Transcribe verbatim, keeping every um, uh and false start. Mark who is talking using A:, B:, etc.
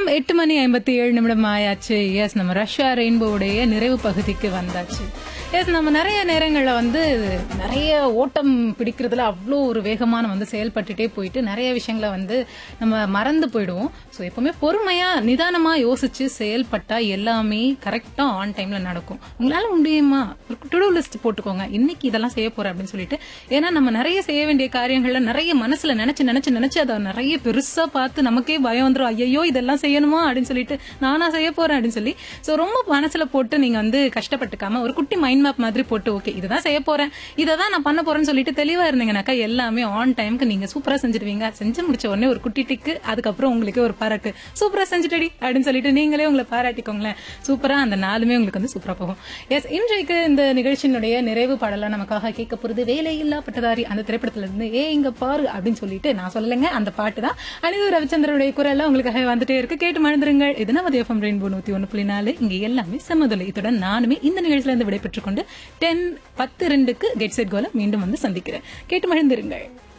A: நேரம் எட்டு மணி ஐம்பத்தி ஏழு நிமிடம் ஆயாச்சு. எஸ், நம்ம ரஷ்யா ரெயின்போவுடைய நிறைவு பகுதிக்கு வந்தாச்சு. எஸ், நம்ம நிறைய நேரங்கள்ல வந்து நிறைய ஓட்டம் பிடிக்கிறதுல அவ்வளோ ஒரு வேகமான வந்து செயல்பட்டுட்டே போயிட்டு நிறைய விஷயங்களை வந்து நம்ம மறந்து போயிடுவோம். ஸோ எப்பவுமே பொறுமையா நிதானமா யோசிச்சு செயல்பட்டா எல்லாமே கரெக்டா ஆன் டைம்ல நடக்கும். உங்களால முடியுமா, டு டூ லிஸ்ட் போட்டுக்கோங்க, இன்னைக்கு இதெல்லாம் செய்ய போறேன் அப்படின்னு சொல்லிட்டு. ஏன்னா நம்ம நிறைய செய்ய வேண்டிய காரியங்கள்ல நிறைய மனசுல நினைச்சு நினைச்சு நினைச்சு அதை நிறைய பெருசா பார்த்து நமக்கே பயம் வந்துடும். ஐயோ இதெல்லாம் செய்யணுமா அப்படின்னு சொல்லிட்டு நானா செய்ய போறேன் அப்படின்னு சொல்லி. ஸோ ரொம்ப மனசுல போட்டு நீங்க வந்து கஷ்டப்பட்டுக்காம ஒரு குட்டி மைண்ட் மேப் மாதிரி போட்டு ஓகே இதுதான் செய்ய போறேன், இதை தான் நான் பண்ண போறேன்னு சொல்லிட்டு தெளிவா இருந்தீங்கன்னாக்கா எல்லாமே ஆன் டைமுக்கு நீங்க சூப்பரா செஞ்சிடுவீங்க. செஞ்சு முடிச்ச உடனே ஒரு குட்டி டிக்கு, அதுக்கப்புறம் உங்களுக்கு ஒரு பாராட்டு, சூப்பரா செஞ்சுட்டடி அப்படின்னு சொல்லிட்டு நீங்களே உங்களை பாராட்டிக்கோங்களேன். சூப்பரா அந்த நாளுமே உங்களுக்கு வந்து சூப்பரா போகும். எஸ், இன்றைக்கு இந்த நிகழ்ச்சியினுடைய நிறைவு பாடலாம் நமக்காக கேட்க போறது வேலையில்லா பட்டதாரி அந்த திரைப்படத்துல இருந்து ஏ இங்க பாரு அப்படின்னு சொல்லிட்டு நான் சொல்லலைங்க, அந்த பாட்டு தான் அனிது ரவிச்சந்திரனுடைய குரல்ல உங்களுக்காக வந்துட்டே இருக்கு. கேட்டு மறந்துருங்கள். இது நம்ம எஃப்எம் ரெயின்போ நூத்தி ஒன்னு புள்ளி நாலு. இங்க எல்லாமே சமதொலை. இத்துடன் நானுமே இந்த நிகழ்ச்சியில இருந்து விடைபெற்றுக் கொண்டு டென் பத்து ரெண்டுக்கு கெட் செட் கோல மீண்டும் வந்து சந்திக்கிறேன். கேட்டு மகிழ்ந்திருங்கள்.